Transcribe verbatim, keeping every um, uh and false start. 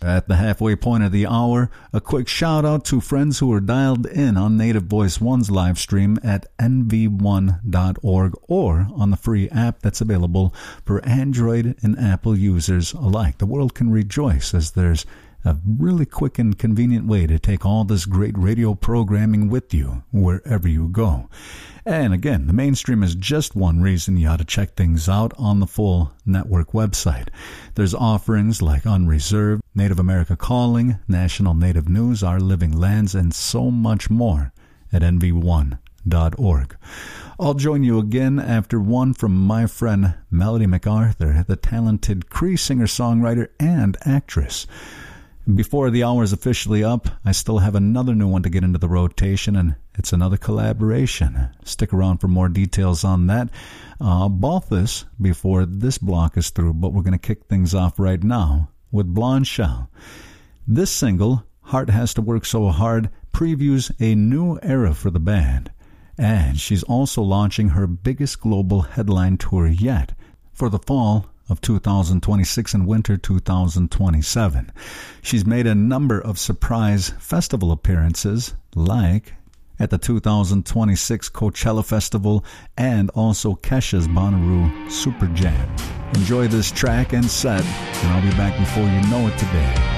At the halfway point of the hour, a quick shout out to friends who are dialed in on Native Voice One's live stream at N V one dot org or on the free app that's available for Android and Apple users alike. The world can rejoice as there's a really quick and convenient way to take all this great radio programming with you wherever you go. And again, the mainstream is just one reason you ought to check things out on the full network website. There's offerings like Unreserved, Native America Calling, National Native News, Our Living Lands, and so much more at N V one dot org. I'll join you again after one from my friend Melody MacArthur, the talented Cree singer-songwriter and actress. Before the hour is officially up, I still have another new one to get into the rotation, and it's another collaboration. Stick around for more details on that. Uh, both this before this block is through, but we're going to kick things off right now with Blonde Shell. This single, Heart Has to Work So Hard, previews a new era for the band, and she's also launching her biggest global headline tour yet for the fall of two thousand twenty-six and winter two thousand twenty-seven. She's made a number of surprise festival appearances, like at the two thousand twenty-six Coachella Festival and also Kesha's Bonnaroo Super Jam. Enjoy this track and set, and I'll be back before you know it today.